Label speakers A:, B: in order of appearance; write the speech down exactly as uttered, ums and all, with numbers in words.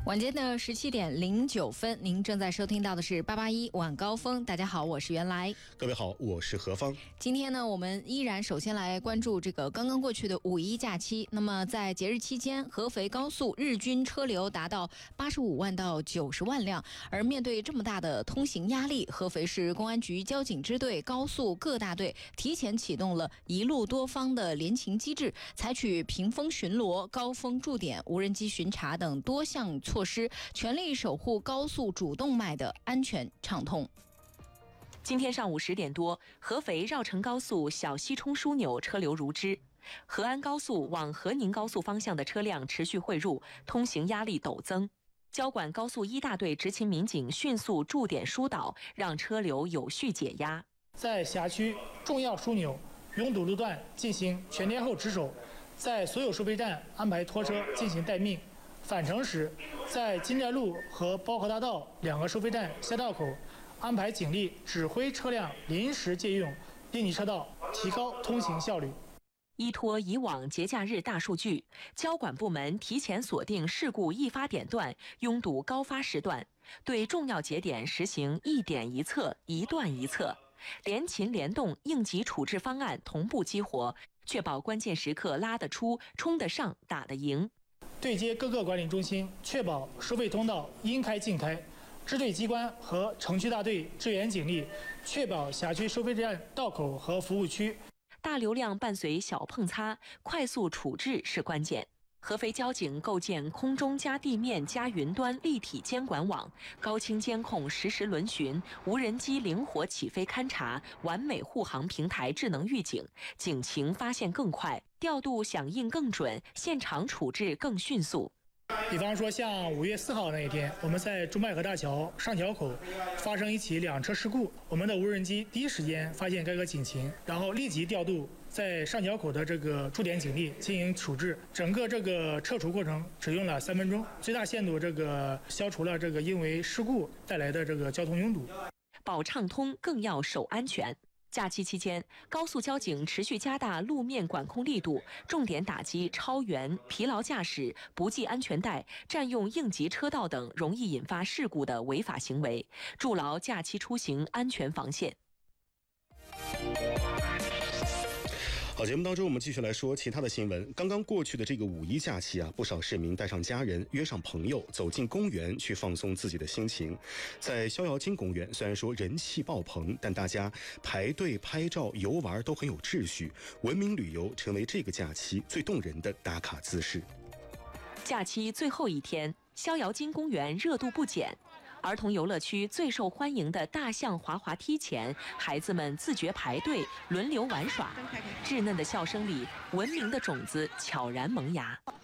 A: 晚间的十七点零九分，您正在收听到的是八八一晚高峰。大家好，我是袁来。
B: 各位好，我是何芳。
A: 今天呢，我们依然首先来关注这个刚刚过去的五一假期。那么在节日期间，合肥高速日均车流达到八十五万到九十万辆。而面对这么大的通行压力，合肥市公安局交警支队高速各大队提前启动了一路多方的联勤机制，采取屏风巡逻、高峰驻点、无人机巡查等多项措施，全力守护高速主动脉的安全畅通。
C: 今天上午十点多，合肥绕城高速小西冲枢纽车流如织，合安高速往河宁高速方向的车辆持续汇入，通行压力陡增。交管高速一大队执勤民警迅速驻点疏导，让车流有序解压。
D: 在辖区重要枢纽、拥堵路段进行全天候值守，在所有收费站安排拖车进行待命。返程时，在金寨路和包河大道两个收费站下道口安排警力指挥车辆临时借用应急车道，提高通行效率。
C: 依托以往节假日大数据，交管部门提前锁定事故易发点段、拥堵高发时段，对重要节点实行一点一策、一段一策，联勤联动应急处置方案同步激活，确保关键时刻拉得出、冲得上、打得赢。
D: 对接各个管理中心，确保收费通道应开尽开；支队机关和城区大队支援警力，确保辖区收费站道口和服务区。
C: 大流量伴随小碰擦，快速处置是关键。合肥交警构建空中加地面加云端立体监管网，高清监控实时轮巡，无人机灵活起飞勘察，完美护航平台智能预警，警情发现更快，调度响应更准，现场处置更迅速。
D: 比方说，像五月四号那一天，我们在朱麦河大桥上桥口发生一起两车事故，我们的无人机第一时间发现该个警情，然后立即调度在上桥口的这个驻点警力进行处置，整个这个撤除过程只用了三分钟，最大限度这个消除了这个因为事故带来的这个交通拥堵。
C: 保畅通更要守安全。假期期间，高速交警持续加大路面管控力度，重点打击超员、疲劳驾驶、不系安全带、占用应急车道等容易引发事故的违法行为，筑牢假期出行安全防线。
B: 好，节目当中我们继续来说其他的新闻。刚刚过去的这个五一假期啊，不少市民带上家人，约上朋友，走进公园去放松自己的心情。在逍遥津公园，虽然说人气爆棚，但大家排队拍照游玩都很有秩序，文明旅游成为这个假期最动人的打卡姿势。
C: 假期最后一天，逍遥津公园热度不减。儿童游乐区最受欢迎的大象滑滑梯前，孩子们自觉排队，轮流玩耍。稚嫩的笑声里，文明的种子悄然萌芽。